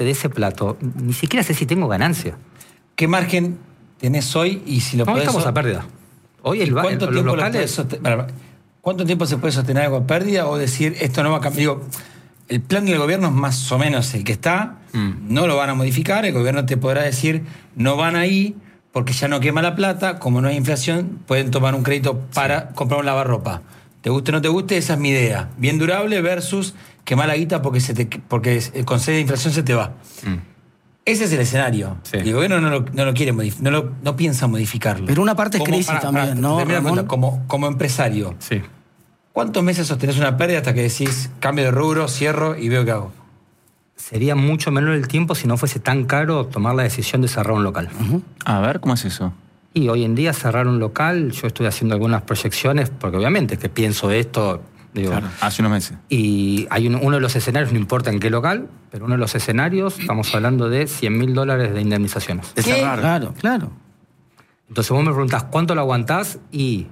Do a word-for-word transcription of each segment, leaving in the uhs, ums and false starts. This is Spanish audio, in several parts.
de ese plato, ni siquiera sé si tengo ganancia. ¿Qué margen tenés hoy y si lo no, podés... estamos a pérdida. Hoy el, ¿Cuánto, el, tiempo los locales... sostener, ¿Cuánto tiempo se puede sostener algo a pérdida o decir esto no va a cambiar? Digo, el plan del gobierno es más o menos el que está, mm. no lo van a modificar, el gobierno te podrá decir no van ahí porque ya no quema la plata, como no hay inflación, pueden tomar un crédito para sí. comprar un lavarropa. Te guste o no te guste, esa es mi idea. Bien durable versus quemar la guita porque, se te, porque el concepto de inflación se te va. Mm. Ese es el escenario. Sí. Y el gobierno no lo, no lo quiere modificar, no, lo, no piensa modificarlo. Pero una parte es como, crisis para, también, para, ¿no? Cuenta, como, como empresario. Sí. ¿Cuántos meses sostenés una pérdida hasta que decís cambio de rubro, cierro y veo qué hago? Sería mucho menor el tiempo si no fuese tan caro tomar la decisión de cerrar un local. Uh-huh. A ver, ¿cómo es eso? Y hoy en día cerrar un local, yo estoy haciendo algunas proyecciones, porque obviamente que pienso esto... Digo, claro, hace unos meses. Y hay un, uno de los escenarios, no importa en qué local, pero uno de los escenarios, estamos hablando de cien mil dólares de indemnizaciones. De cerrar. Claro, claro. Entonces vos me preguntás, ¿cuánto lo aguantás? Y...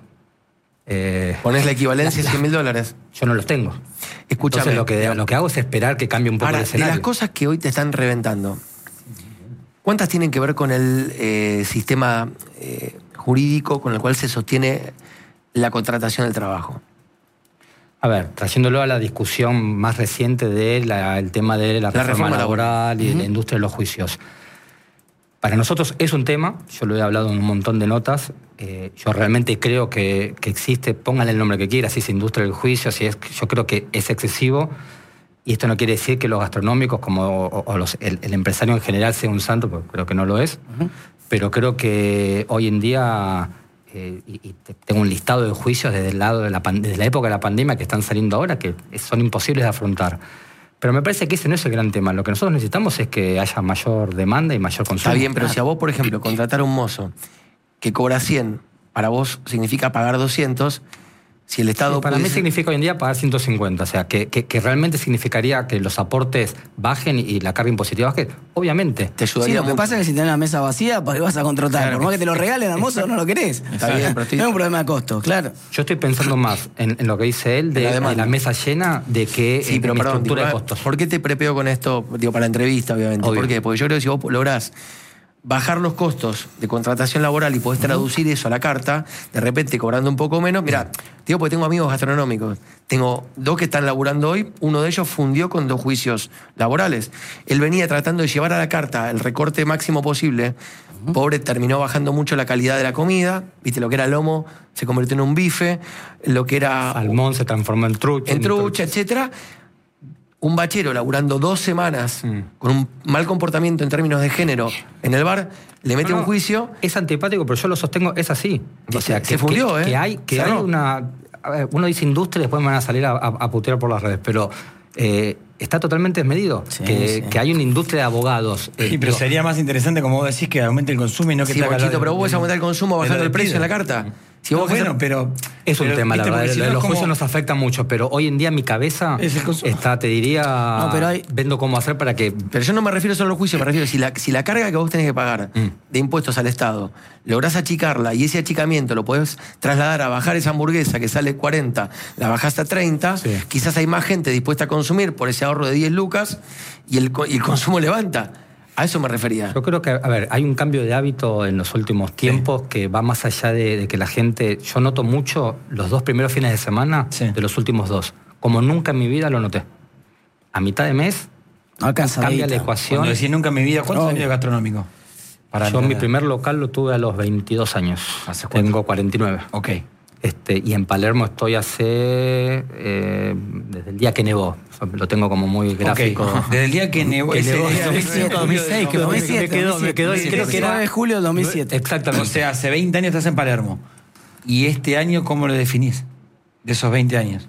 Eh, Ponés la equivalencia de cien mil dólares. Yo no los tengo. Escúchame. Entonces lo que, lo que hago es esperar que cambie un poco ahora, el escenario. De las cosas que hoy te están reventando, ¿cuántas tienen que ver con el eh, sistema eh, jurídico con el cual se sostiene la contratación del trabajo? A ver, trayéndolo a la discusión más reciente del tema de la, la reforma, reforma laboral, laboral y uh-huh. de la industria de los juicios. Para nosotros es un tema, yo lo he hablado en un montón de notas, eh, yo realmente creo que, que existe, pónganle el nombre que quiera, si es industria del juicio, si es, yo creo que es excesivo, y esto no quiere decir que los gastronómicos como, o, o los, el, el empresario en general sea un santo, porque creo que no lo es, uh-huh. pero creo que hoy en día... Eh, y, y tengo un listado de juicios desde el lado de la, desde la época de la pandemia que están saliendo ahora que son imposibles de afrontar. Pero me parece que ese no es el gran tema. Lo que nosotros necesitamos es que haya mayor demanda y mayor consumo. Está bien, pero si a vos, por ejemplo, contratar a un mozo que cobra cien, para vos significa pagar doscientos, si el Estado... Sí, para pudiese... mí significa hoy en día pagar ciento cincuenta. O sea, que, que, que realmente significaría que los aportes bajen y la carga impositiva baje. Obviamente. Te ayudaría. Sí, lo que mucho. Pasa es que si tenés la mesa vacía, ¿para qué vas a contratar? Claro. Por más que te lo regalen al mozo, no lo querés. Está bien, pero estoy... Es un problema de costo, claro. Yo estoy pensando más en, en lo que dice él, de, de la mesa llena, de que sí, pero en perdón, estructura digo, de costos. ¿Por qué te prepeo con esto? Digo, para la entrevista, obviamente. Obvio. ¿Por qué? Porque yo creo que si vos lográs bajar los costos de contratación laboral y podés traducir eso a la carta, de repente cobrando un poco menos. Mirá, digo porque tengo amigos gastronómicos. Tengo dos que están laburando hoy, uno de ellos fundió con dos juicios laborales. Él venía tratando de llevar a la carta el recorte máximo posible. Uh-huh. Pobre, terminó bajando mucho la calidad de la comida. Viste, lo que era lomo se convirtió en un bife, lo que era... salmón se transformó en trucha. En trucha, etcétera. Un bachero laburando dos semanas mm. con un mal comportamiento en términos de género en el bar, le mete no, no, un juicio... Es antipático, pero yo lo sostengo, es así. O sea, se que, fundió, que, ¿eh? Que hay, que hay una... A ver, uno dice industria y después me van a salir a, a, a putear por las redes, pero eh, está totalmente desmedido. Sí, que, sí. que hay una industria de abogados. Eh, sí, pero digo, sería más interesante, como vos decís, que aumente el consumo y no que sí, te haga... Sí, pero vos vas a aumentar el consumo bajando el precio en la carta. Si no, vos bueno, hacer... pero... Es un pero, tema, ¿viste? la verdad. Si no los como... juicios nos afecta mucho, pero hoy en día mi cabeza está, te diría, no, pero hay... viendo cómo hacer para que... Pero yo no me refiero solo a los juicios, me refiero a si la, si la carga que vos tenés que pagar mm. de impuestos al Estado, lográs achicarla y ese achicamiento lo podés trasladar a bajar esa hamburguesa que sale cuarenta, la bajás a treinta, sí. quizás hay más gente dispuesta a consumir por ese ahorro de diez lucas y el, y el consumo levanta. A eso me refería. Yo creo que, a ver, hay un cambio de hábito en los últimos tiempos sí. que va más allá de, de que la gente... Yo noto mucho los dos primeros fines de semana sí. de los últimos dos. Como nunca en mi vida lo noté. A mitad de mes no cambia la ecuación. Cuando decís nunca en mi vida, ¿cuántos años de gastronómico? Para yo mi primer local lo tuve a los veintidós años. ¿Hace cuánto? Tengo cuarenta y nueve. Ok. Este, y en Palermo estoy hace... Eh, desde el día que nevó. Lo tengo como muy gráfico. Okay. Desde el día que nevó. Que nevó. dos mil siete, dos mil seis, dos mil siete. Me quedó, me quedó. Creo que era de julio del dos mil siete. Exactamente. O sea, hace veinte años estás en Palermo. ¿Y este año cómo lo definís? De esos veinte años.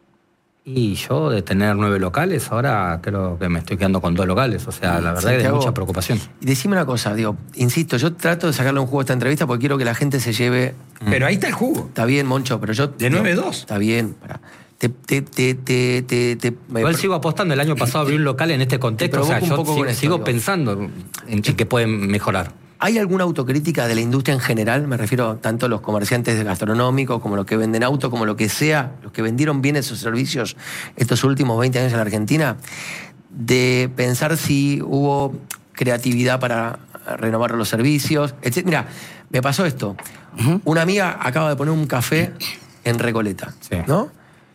Y yo, de tener nueve locales, ahora creo que me estoy quedando con dos locales. O sea, la verdad es que hay mucha preocupación. Y decime una cosa, digo, insisto, yo trato de sacarle un jugo a esta entrevista porque quiero que la gente se lleve... Pero ahí está el jugo. Está bien, Moncho, pero yo... De nueve dos. Está bien, para... Te, te, te, te, te, te, Igual sigo apostando. El año pasado abrí un local en este contexto. O sea, yo sigo, esto, sigo pensando en, en que pueden mejorar. ¿Hay alguna autocrítica de la industria en general? Me refiero tanto a los comerciantes gastronómicos como los que venden auto, como lo que sea, los que vendieron bienes o servicios estos últimos veinte años en la Argentina. de pensar si hubo creatividad para renovar los servicios, etcétera. Mira, me pasó esto. Uh-huh. Una amiga acaba de poner un café en Recoleta, sí. ¿no?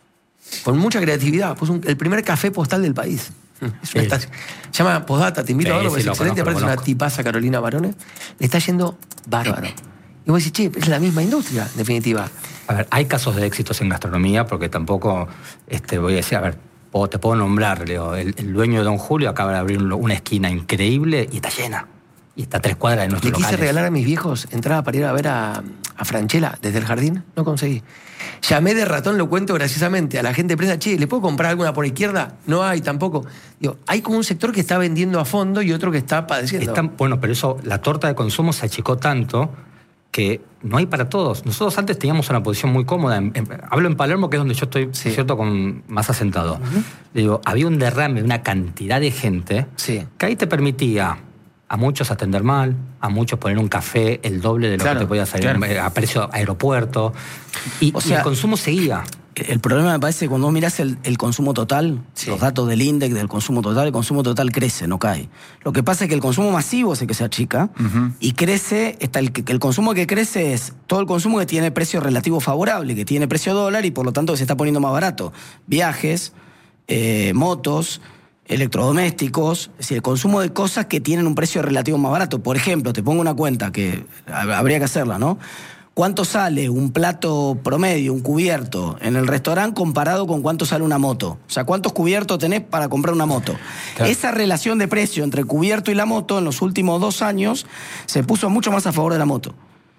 Con mucha creatividad. Puso un, el primer café postal del país. Es una estación. Se llama Postdata, te invito sí, a verlo, sí, es lo excelente, conozco, parece una tipaza Carolina Barone. Le está yendo bárbaro. Y vos decís, che, es la misma industria, en definitiva. A ver, hay casos de éxitos en gastronomía, porque tampoco este, voy a decir, a ver, te puedo nombrar, Leo, el, el dueño de Don Julio acaba de abrir una esquina increíble y está llena. Y está a tres cuadras de nuestro local. Le quise locales. regalar a mis viejos entrada para ir a ver a, a Franchella desde el jardín, no conseguí. Llamé de ratón, lo cuento graciosamente, a la gente de prensa, che, ¿le puedo comprar alguna por izquierda? No hay tampoco. Digo, hay como un sector que está vendiendo a fondo y otro que está padeciendo. Están, bueno, pero eso, la torta de consumo se achicó tanto que no hay para todos. Nosotros antes teníamos una posición muy cómoda. En, en, hablo en Palermo, que es donde yo estoy, sí. cierto, con, más asentado. Uh-huh. Digo, había un derrame, una cantidad de gente sí. que ahí te permitía a muchos atender mal, a muchos poner un café el doble de lo claro, que te podía salir claro. a precio aeropuerto. Y, o sea, y el consumo seguía. El problema me parece que cuando vos mirás el, el consumo total, sí. los datos del índice del consumo total, el consumo total crece, no cae. Lo que pasa es que el consumo masivo es el que se achica uh-huh. y crece, está el, el consumo que crece es todo el consumo que tiene precio relativo favorable, que tiene precio dólar y por lo tanto que se está poniendo más barato. Viajes, eh, motos, electrodomésticos, es decir, el consumo de cosas que tienen un precio relativo más barato. Por ejemplo, te pongo una cuenta que habría que hacerla, ¿no? ¿Cuánto sale un plato promedio, un cubierto, en el restaurante comparado con cuánto sale una moto? O sea, ¿cuántos cubiertos tenés para comprar una moto? Claro. Esa relación de precio entre el cubierto y la moto en los últimos dos años se puso mucho más a favor de la moto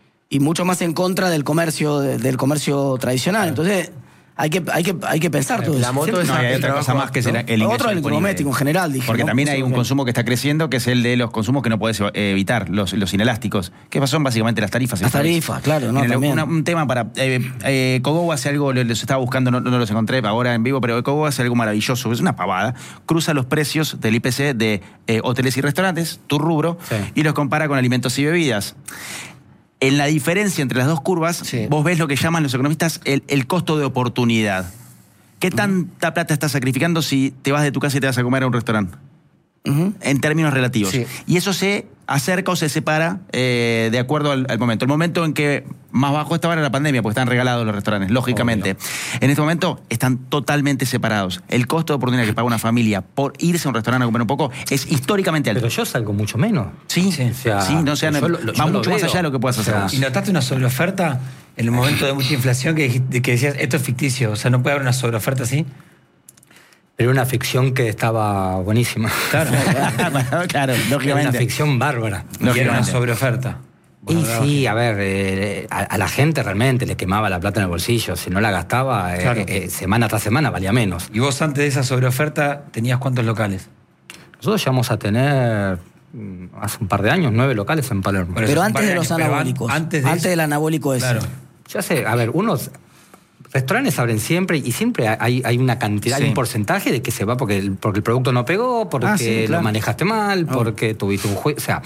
y mucho más en contra del comercio, del comercio tradicional. Claro. Entonces, hay que, hay que, hay que pensar todo eso. La moto es no, hay otra cosa más que es el, el ingreso otro electrodoméstico en general, dije. Porque ¿no? también hay un consumo que está creciendo, que es el de los consumos que no puedes evitar, los, los inelásticos. ¿Qué son básicamente las tarifas? Las tarifas, claro. No, también. Una, un tema para... Eh, eh, Cogogo hace algo, los estaba buscando, no, no los encontré ahora en vivo, pero Cogogo hace algo maravilloso, es una pavada. Cruza los precios del I P C de eh, hoteles y restaurantes, tu rubro, sí. y los compara con alimentos y bebidas. En la diferencia entre las dos curvas, sí. vos ves lo que llaman los economistas el, el costo de oportunidad. ¿Qué tanta plata estás sacrificando si te vas de tu casa y te vas a comer a un restaurante? Uh-huh. En términos relativos. Sí. Y eso se acerca o se separa eh, de acuerdo al, al momento. El momento en que más bajo estaba era la pandemia, porque están regalados los restaurantes, lógicamente. Obvio. En este momento están totalmente separados. El costo de oportunidad que paga una familia por irse a un restaurante a comer un poco es históricamente alto. Pero yo salgo mucho menos. Sí, sí, o sea, sí no sea, lo, lo, va mucho más allá de lo que puedas hacer. O sea, ¿y notaste una sobreoferta en el momento de mucha inflación que, que decías, esto es ficticio? O sea, ¿no puede haber una sobreoferta así? Pero una ficción que estaba buenísima. Claro, claro, claro, lógicamente. Era una ficción bárbara. Y era una sobreoferta. Bueno, y sí, a ver, eh, a, a la gente realmente le quemaba la plata en el bolsillo. Si no la gastaba, claro. eh, eh, semana tras semana valía menos. ¿Y vos antes de esa sobreoferta tenías cuántos locales? Nosotros llegamos a tener hace un par de años nueve locales en Palermo. Pero, pero antes de los años, anabólicos. Antes, de antes del anabólico ese. Claro. Ya sé, a ver, unos restaurantes abren siempre y siempre hay, hay una cantidad, sí. hay un porcentaje de que se va porque el, porque el producto no pegó, porque ah, sí, claro. lo manejaste mal, oh. porque tuviste un juego. O sea,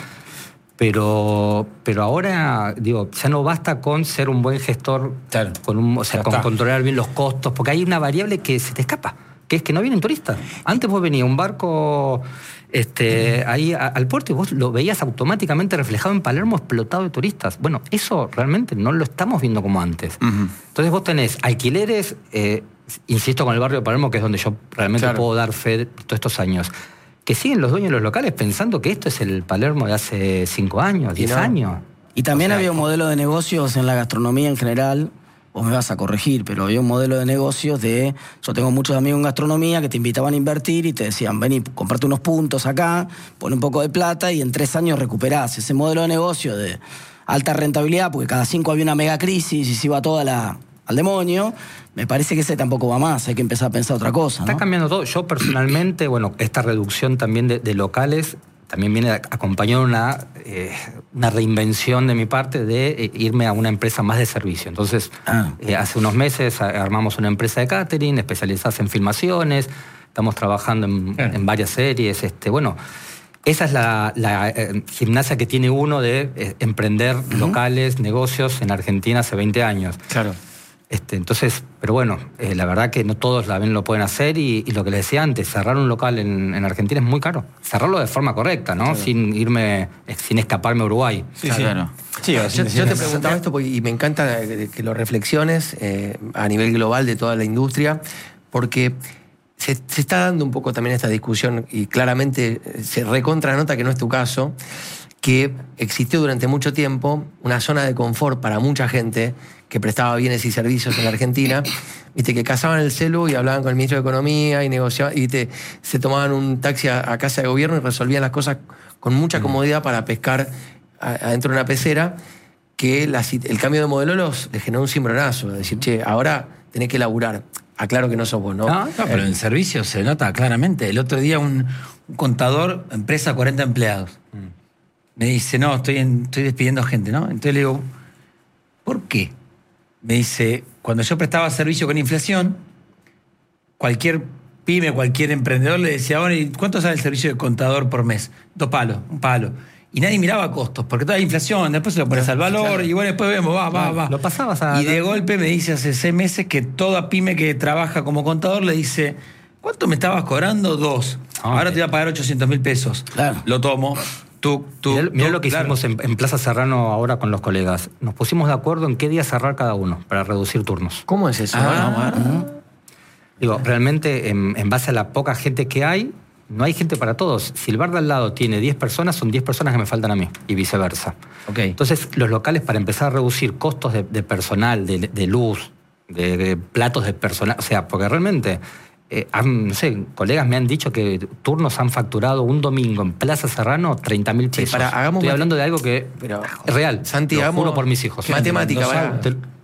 pero, pero ahora, digo, ya no basta con ser un buen gestor, claro. con un, o sea, ya con está. controlar bien los costos, porque hay una variable que se te escapa, que es que no vienen turistas. Antes vos venía un barco este, ahí a, al puerto y vos lo veías automáticamente reflejado en Palermo explotado de turistas. Bueno, eso realmente no lo estamos viendo como antes. Uh-huh. Entonces vos tenés alquileres, eh, insisto con el barrio de Palermo, que es donde yo realmente claro. puedo dar fe de todos estos años, que siguen los dueños de los locales pensando que esto es el Palermo de hace cinco años, diez no. años. Y también o sea, había un modelo de negocios en la gastronomía en general. Vos me vas a corregir, pero había un modelo de negocios de... Yo tengo muchos amigos en gastronomía que te invitaban a invertir y te decían, vení, comprate unos puntos acá, pon un poco de plata y en tres años recuperás. Ese modelo de negocio de alta rentabilidad, porque cada cinco había una mega crisis y se iba toda la, al demonio, me parece que ese tampoco va más, hay que empezar a pensar otra cosa, ¿no? Está cambiando todo. Yo personalmente, bueno, esta reducción también de, de locales... También viene acompañado una, eh, una reinvención de mi parte de eh, irme a una empresa más de servicio. Entonces, ah. eh, hace unos meses armamos una empresa de catering, especializadas en filmaciones, estamos trabajando en, claro. en varias series. Este, bueno, esa es la, la eh, gimnasia que tiene uno de eh, emprender uh-huh. locales, negocios en Argentina hace veinte años. Claro. Este, entonces, pero bueno, eh, la verdad que no todos también lo pueden hacer y, y lo que les decía antes, cerrar un local en, en Argentina es muy caro. Cerrarlo de forma correcta, ¿no? Claro. Sin irme, sin escaparme a Uruguay. Sí, claro. Sí, yo, yo, yo te preguntaba esto porque, y me encanta que, que lo reflexiones eh, a nivel global de toda la industria, porque se, se está dando un poco también esta discusión y claramente se recontranota que no es tu caso, que existió durante mucho tiempo una zona de confort para mucha gente que prestaba bienes y servicios en la Argentina, viste, que cazaban el celu y hablaban con el ministro de Economía y negociaban, y viste, se tomaban un taxi a, a casa de gobierno y resolvían las cosas con mucha comodidad para pescar adentro de una pecera, que la, el cambio de modelo los, les generó un cimbronazo, es decir, che, ahora tenés que laburar. Aclaro que no sos vos, ¿no? No, no pero en servicios se nota claramente. El otro día un, un contador, empresa, cuarenta empleados, me dice, no, estoy, en, estoy despidiendo gente, ¿no? Entonces le digo, ¿por qué? Me dice, cuando yo prestaba servicio con inflación, cualquier pyme, cualquier emprendedor le decía, bueno, ¿y cuánto sale el servicio de contador por mes? Dos palos, un palo. Y nadie miraba costos, porque toda la inflación, después se lo pones al valor, claro. Y bueno, después vemos, va, va, va. Lo pasabas a... Y de golpe me dice hace seis meses que toda pyme que trabaja como contador le dice, ¿cuánto me estabas cobrando? Dos. Okay. Ahora te voy a pagar ochocientos mil pesos. Claro. Lo tomo. Tú, tú, mirá, mirá tú, lo que claro. hicimos en, en Plaza Serrano ahora con los colegas. Nos pusimos de acuerdo en qué día cerrar cada uno para reducir turnos. ¿Cómo es eso? Ah, ah. Digo, realmente en, en base a la poca gente que hay, no hay gente para todos. Si el bar de al lado tiene diez personas, son diez personas que me faltan a mí y viceversa. Okay. Entonces, los locales, para empezar a reducir costos de, de personal, de, de luz, de, de platos de personal, o sea, porque realmente... Eh, han, no sé, colegas me han dicho que turnos han facturado un domingo en Plaza Serrano treinta mil pesos. Sí, para, hagamos Estoy hablando de algo que pero, es real. Santi, lo hagamos juro por mis hijos. Matemática, ¿verdad?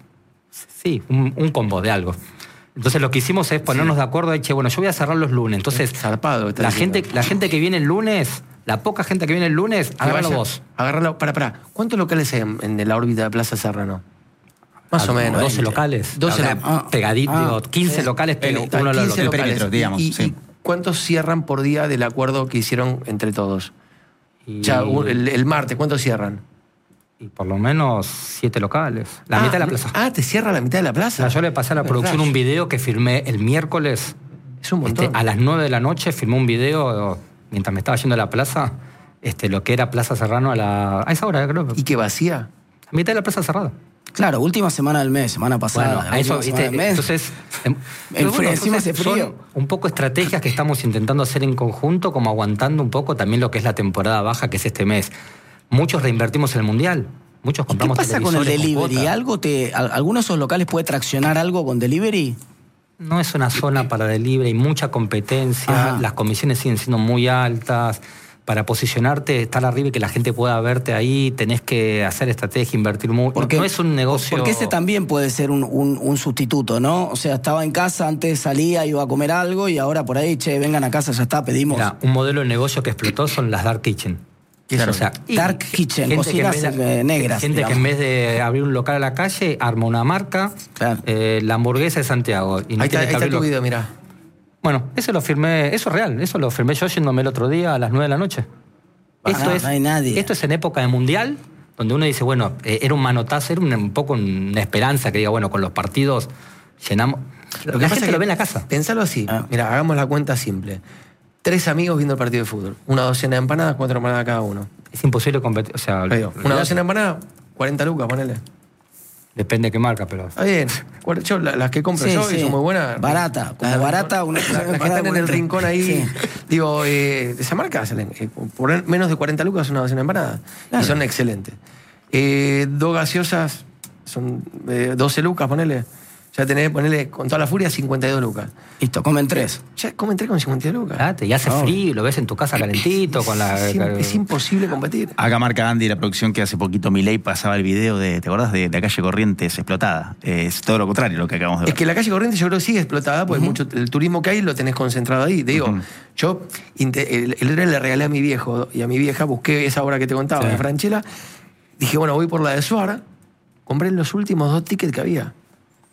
Sí, un, un combo de algo. Entonces lo que hicimos es ponernos sí. de acuerdo y che, bueno, yo voy a cerrar los lunes. Entonces, zarpado, la gente, la gente que viene el lunes, la poca gente que viene el lunes, agárralo vos. Agárralo, para, para. ¿Cuántos locales hay en, en la órbita de Plaza Serrano? Más o menos. doce locales. doce ah, pegaditos, ah, quince sí. locales, pero uno lo locales, locales, digamos. ¿Y, sí. ¿Y cuántos cierran por día del acuerdo que hicieron entre todos? Y... Ya, el, el martes, ¿cuántos cierran? Y por lo menos siete locales. La ah, mitad de la plaza. Ah, ¿te cierra la mitad de la plaza? O sea, yo le pasé a la producción un video que filmé el miércoles. Es un montón. Este, a las nueve de la noche filmé un video mientras me estaba yendo a la plaza, este, lo que era Plaza Serrano a, la, a esa hora, creo. ¿Y qué vacía? La mitad de la plaza cerrada. Claro, última semana del mes, semana pasada. Bueno, a eso, ¿viste? Entonces, el frío, bueno, encima ese frío. Un poco estrategias que estamos intentando hacer en conjunto, como aguantando un poco también lo que es la temporada baja, que es este mes. Muchos reinvertimos en el Mundial. Muchos compramos ¿Qué pasa con el delivery? Con ¿Algo te, ¿Alguno de esos locales puede traccionar algo con delivery? No es una zona para delivery, hay mucha competencia, ajá. Las comisiones siguen siendo muy altas. Para posicionarte, estar arriba y que la gente pueda verte ahí, tenés que hacer estrategia, invertir mucho. Porque no es un negocio... Porque ese también puede ser un, un, un sustituto, ¿no? O sea, estaba en casa, antes salía, iba a comer algo y ahora por ahí, che, vengan a casa, ya está, pedimos. Mira, un modelo de negocio que explotó son las dark kitchen. Claro, o sea, dark kitchen, cocinas de, negras. Gente digamos. Que en vez de abrir un local a la calle, arma una marca, claro. eh, la hamburguesa de Santiago. Y no ahí está, ahí está tu video, mirá. Bueno, eso lo firmé, eso es real, eso lo firmé yo yéndome el otro día a las nueve de la noche. Ah, esto, no, es, no hay nadie. esto es en época de mundial, donde uno dice, bueno, eh, era un manotazo, era un, un poco una esperanza que diga, bueno, con los partidos llenamos. Lo que la gente que lo ve en la casa. Pensalo así, ah. Mira, hagamos la cuenta simple. Tres amigos viendo el partido de fútbol, una docena de empanadas, cuatro empanadas cada uno. Es imposible competir, o sea... Digo, una docena de empanadas, cuarenta lucas, ponele. Depende de qué marca, pero... Está bien. Yo, las que compro sí, yo, sí. Y son muy buenas. Barata. Como las barata, una... Las la que están en el rincón ahí. Sí. Digo, eh, esa marca salen. Eh, por menos de cuarenta lucas una docena de empanadas. Claro. Y son excelentes. Eh, dos gaseosas, son eh, doce lucas, ponele. Ya tenés, ponele, con toda la furia, cincuenta y dos lucas. Listo, comen tres. Ya comen tres con cincuenta y dos lucas. Ah, te, y hace oh. frío, lo ves en tu casa calentito, con la... Es, es imposible competir. Acá marca Andy la producción que hace poquito Milei pasaba el video de, ¿te acordás? De, de la calle Corrientes explotada. Eh, es todo lo contrario lo que acabamos de ver. Es que la calle Corrientes yo creo que sigue explotada, porque uh-huh. mucho, el turismo que hay lo tenés concentrado ahí. Te digo, uh-huh. yo el, el le regalé a mi viejo y a mi vieja, busqué esa obra que te contaba, sí. de Franchella, dije, bueno, voy por la de Suar, compré los últimos dos tickets que había.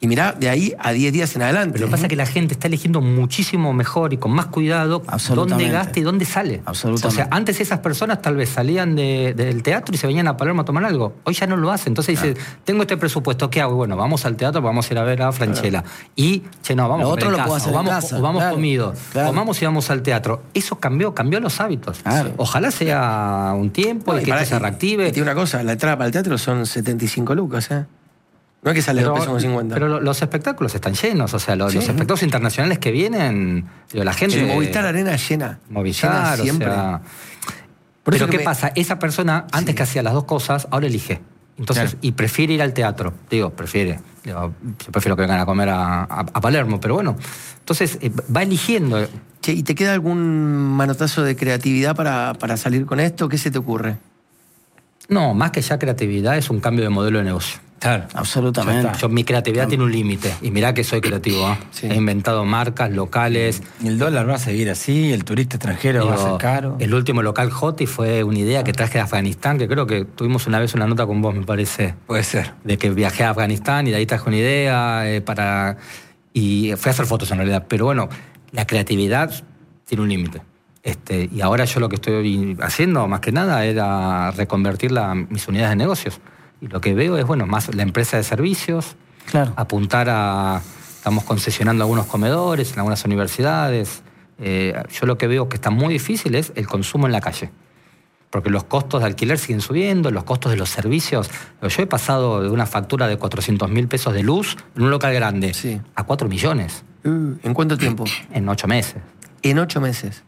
Y mirá, de ahí a diez días en adelante. Pero lo que pasa es que la gente está eligiendo muchísimo mejor y con más cuidado dónde gasta y dónde sale. Absolutamente. O sea, antes esas personas tal vez salían de, del teatro y se venían a Palermo a tomar algo. Hoy ya no lo hacen. Entonces claro. dice, tengo este presupuesto, ¿qué hago? Bueno, vamos al teatro, vamos a ir a ver a Franchella. Claro. Y, che, no, vamos lo a otro en lo casa, puedo hacer o vamos, en casa. o vamos claro. comido, claro. o vamos y vamos al teatro. Eso cambió, cambió los hábitos. Claro. Ojalá sea un tiempo No, y, y que para, esto se reactive. Y tiene una cosa, la entrada para el teatro son setenta y cinco lucas, ¿eh? No es que sale dos pesos con cincuenta. Pero los espectáculos están llenos, o sea, los, sí. los espectáculos internacionales que vienen, digo, la gente... El Movistar Arena llena. Movistar, llena siempre. O sea, Por pero eso ¿qué me... pasa? Esa persona, antes sí. que hacía las dos cosas, ahora elige. Entonces, claro. y prefiere ir al teatro. Digo, prefiere. Digo, yo prefiero que vengan a comer a, a, a Palermo, pero bueno. Entonces, eh, va eligiendo. Che, ¿y te queda algún manotazo de creatividad para, para salir con esto? ¿Qué se te ocurre? No, más que ya creatividad, es un cambio de modelo de negocio. Claro, absolutamente. Yo, mi creatividad claro. tiene un límite. Y mirá que soy creativo. ¿eh? Sí. He inventado marcas locales. Y el dólar va a seguir así, el turista extranjero Digo, va a ser caro. El último local Joti fue una idea que traje de Afganistán, que creo que tuvimos una vez una nota con vos, me parece. Puede ser. De que viajé a Afganistán y de ahí traje una idea eh, para... Y fui a hacer fotos en realidad. Pero bueno, la creatividad tiene un límite. Este, y ahora yo lo que estoy haciendo, más que nada, era reconvertir la, mis unidades de negocios. Y lo que veo es, bueno, más la empresa de servicios, claro. apuntar a... Estamos concesionando algunos comedores en algunas universidades. Eh, yo lo que veo que está muy difícil es el consumo en la calle. Porque los costos de alquiler siguen subiendo, los costos de los servicios. Yo he pasado de una factura de cuatrocientos mil pesos de luz en un local grande sí. a cuatro millones. Uh, ¿En cuánto tiempo? En ocho meses. En ocho meses.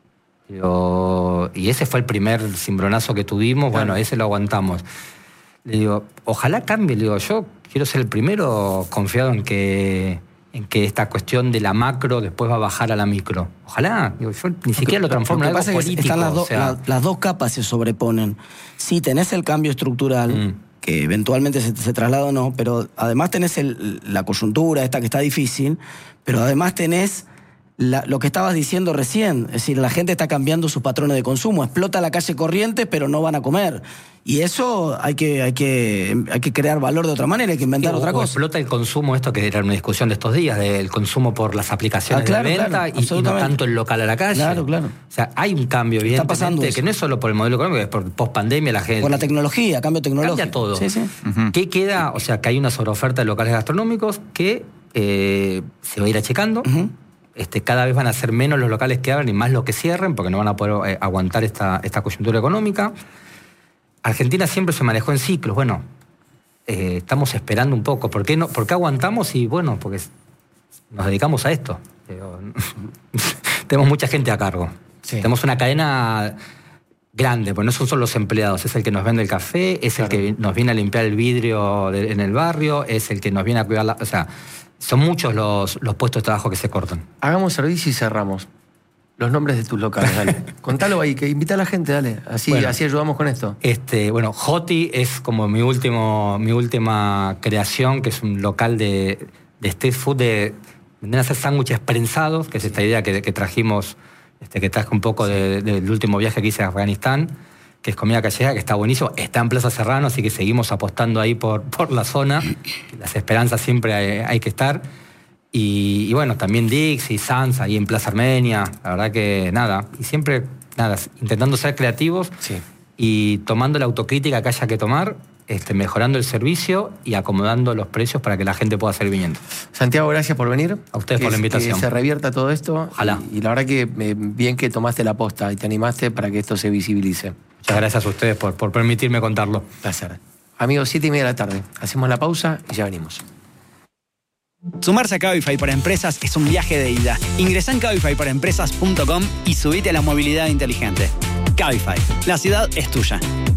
Digo, y ese fue el primer cimbronazo que tuvimos. Claro. Bueno, ese lo aguantamos. Le digo, ojalá cambie. Le digo, yo quiero ser el primero confiado en que, en que esta cuestión de la macro después va a bajar a la micro. Ojalá. Digo, yo ni siquiera lo transformo en algo político. Están las, do, o sea, la, las dos capas se sobreponen. Sí, tenés el cambio estructural, mm. que eventualmente se, se traslada o no, pero además tenés el, la coyuntura esta que está difícil, pero además tenés... La, lo que estabas diciendo recién, es decir, la gente está cambiando sus patrones de consumo, explota la calle corriente, pero no van a comer. Y eso hay que, hay que, hay que crear valor de otra manera, hay que inventar o, otra o cosa. Explota el consumo, esto que era una discusión de estos días, del consumo por las aplicaciones ah, claro, de venta claro, y, y no tanto el local a la calle. Claro, claro. O sea, hay un cambio, evidentemente, está pasando que no es solo por el modelo económico, es por post-pandemia la gente... Por la tecnología, cambio tecnológico. Cambia todo. Sí, sí. Uh-huh. ¿Qué queda? O sea, que hay una sobreoferta de locales gastronómicos que eh, se va a ir achicando. Uh-huh. Este, cada vez van a ser menos los locales que abran y más los que cierren, porque no van a poder eh, aguantar esta, esta coyuntura económica. Argentina siempre se manejó en ciclos. Bueno, eh, estamos esperando un poco. ¿Por qué, no, ¿Por qué aguantamos? Y bueno, porque nos dedicamos a esto. Tenemos mucha gente a cargo. Sí. Tenemos una cadena grande, pues no son solo los empleados, es el que nos vende el café, es claro. el que nos viene a limpiar el vidrio de, en el barrio, es el que nos viene a cuidar la... O sea, son muchos los, los puestos de trabajo que se cortan. Hagamos servicio y cerramos. Los nombres de tus locales, dale. Contalo ahí, que invita a la gente, dale. Así, bueno, así ayudamos con esto. Este, bueno, Joti es como mi último, mi última creación, que es un local de, de street food, de vender a hacer sándwiches prensados, que es esta idea que, que trajimos, este, que traje un poco de, de, del último viaje que hice a Afganistán, que es comida callejera, que está buenísimo. Está en Plaza Serrano, así que seguimos apostando ahí por, por la zona. Las esperanzas siempre hay, hay que estar. Y, y bueno, también Dix y Sans ahí en Plaza Armenia. La verdad que nada. Y siempre, nada, intentando ser creativos sí. y tomando la autocrítica que haya que tomar, este, mejorando el servicio y acomodando los precios para que la gente pueda seguir viniendo. Santiago, gracias por venir. A ustedes que, por la invitación. Que se revierta todo esto. Ojalá. Y, y la verdad que eh, bien que tomaste la posta y te animaste para que esto se visibilice. Muchas gracias a ustedes por, por permitirme contarlo. Placer. Amigos, siete y media de la tarde. Hacemos la pausa y ya venimos. Sumarse a Cabify para Empresas es un viaje de ida. Ingresá en cabify para empresas punto com y subite a la movilidad inteligente. Cabify, la ciudad es tuya.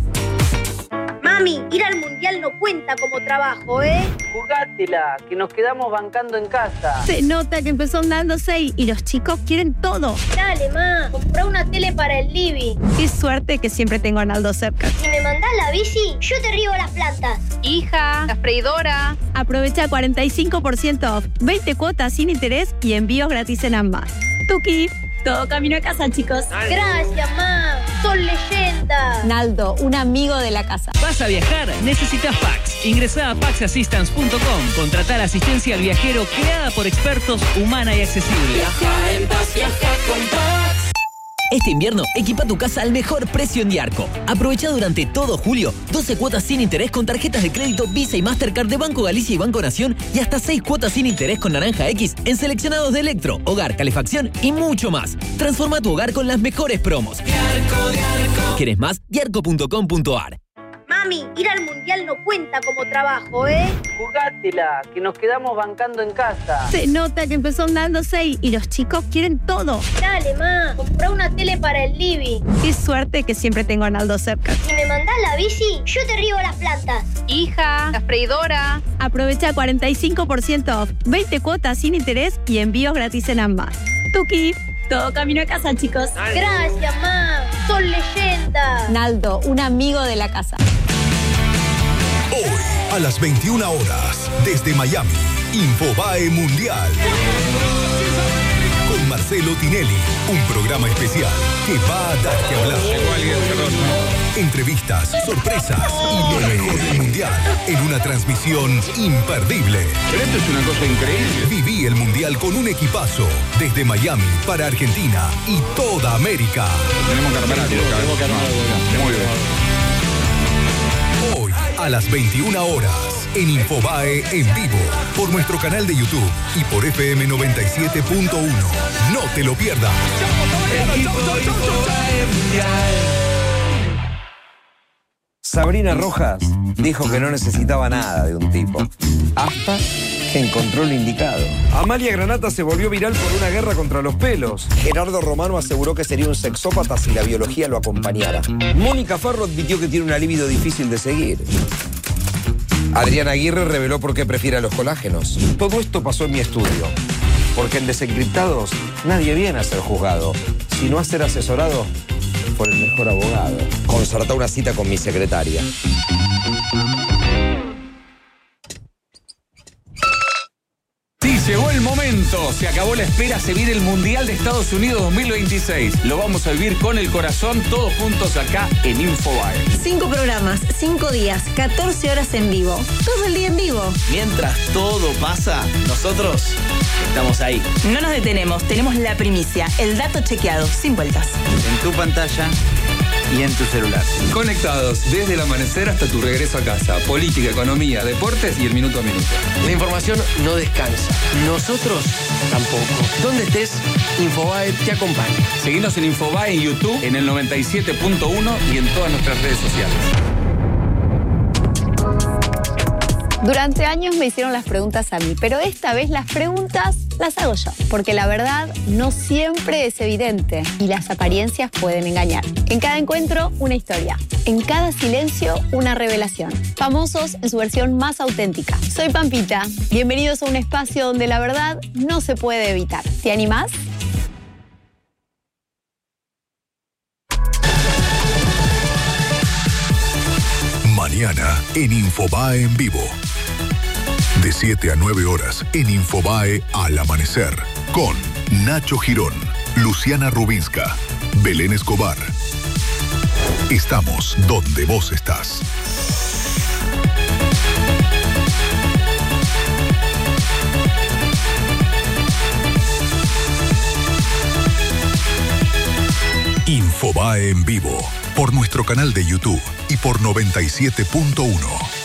Mami, ir al mundial no cuenta como trabajo, ¿eh? Jugátela, que nos quedamos bancando en casa. Se nota que empezó andando seis y los chicos quieren todo. Dale, ma, comprá una tele para el living. Qué suerte que siempre tengo a Arnaldo cerca. Si me mandás la bici, yo te riego las plantas. Hija, la freidora. Aprovecha cuarenta y cinco por ciento off, veinte cuotas sin interés y envíos gratis en ambas. Tuki. Todo camino a casa, chicos. Gracias, ma. Son leyendas. Naldo, un amigo de la casa. ¿Vas a viajar? Necesitas Pax. Ingresá a pax assistance punto com. Contratá la asistencia al viajero creada por expertos, humana y accesible. Viaja en paz, viaja con Pax. Este invierno, equipa tu casa al mejor precio en Diarco. Aprovecha durante todo julio doce cuotas sin interés con tarjetas de crédito Visa y Mastercard de Banco Galicia y Banco Nación y hasta seis cuotas sin interés con Naranja X en seleccionados de electro, hogar, calefacción y mucho más. Transforma tu hogar con las mejores promos. Diarco, Diarco. ¿Quieres más? diarco punto com punto ar. Mami, ir al mundial no cuenta como trabajo, ¿eh? Jugátela, que nos quedamos bancando en casa. Se nota que empezó andando seis y los chicos quieren todo. Dale, ma, comprá una tele para el living. Qué suerte que siempre tengo a Naldo cerca. Si me mandás la bici, yo te riego las plantas. Hija, la freidora. Aprovecha cuarenta y cinco por ciento off, veinte cuotas sin interés y envíos gratis en ambas. Tuki. Todo camino a casa, chicos. Gracias, ma. Son leyendas. Naldo, un amigo de la casa. Hoy, a las veintiuna horas, desde Miami, Infobae Mundial. Con Marcelo Tinelli, un programa especial que va a dar que hablar. Entrevistas, sorpresas y lo mejor del Mundial en una transmisión imperdible. Pero esto es una cosa increíble. Viví el Mundial con un equipazo desde Miami para Argentina y toda América. Tenemos que armar algo, tenemos que armar algo. Muy bien. Hoy, a las veintiuna horas, en Infobae en vivo, por nuestro canal de YouTube y por F M noventa y siete punto uno. No te lo pierdas. Sabrina Rojas dijo que no necesitaba nada de un tipo, hasta que encontró lo indicado. Amalia Granata se volvió viral por una guerra contra los pelos. Gerardo Romano aseguró que sería un sexópata si la biología lo acompañara. Mónica Farro admitió que tiene una libido difícil de seguir. Adriana Aguirre reveló por qué prefiere a los colágenos. Todo esto pasó en mi estudio, porque en Desencriptados nadie viene a ser juzgado, sino a ser asesorado por el mejor abogado. Concertá una cita con mi secretaria. Sí, llegó el momento. Se acabó la espera. Se viene el Mundial de Estados Unidos dos mil veintiséis. Lo vamos a vivir con el corazón, todos juntos acá en Infobae. Cinco programas, cinco días, catorce horas en vivo. Todo el día en vivo. Mientras todo pasa, nosotros estamos ahí. No nos detenemos, tenemos la primicia, el dato chequeado, sin vueltas. En tu pantalla y en tu celular. Conectados desde el amanecer hasta tu regreso a casa. Política, economía, deportes y el minuto a minuto. La información no descansa. Nosotros tampoco. Donde estés, Infobae te acompaña. Seguinos en Infobae en YouTube, en el noventa y siete punto uno y en todas nuestras redes sociales. Durante años me hicieron las preguntas a mí, pero esta vez las preguntas las hago yo, porque la verdad no siempre es evidente y las apariencias pueden engañar. En cada encuentro, una historia. En cada silencio, una revelación. Famosos en su versión más auténtica. Soy Pampita. Bienvenidos a un espacio donde la verdad no se puede evitar. ¿Te animás? Mañana en Infobae en vivo. De siete a nueve horas en Infobae al amanecer. Con Nacho Girón, Luciana Rubinska, Belén Escobar. Estamos donde vos estás. Infobae en vivo, por nuestro canal de YouTube y por noventa y siete punto uno.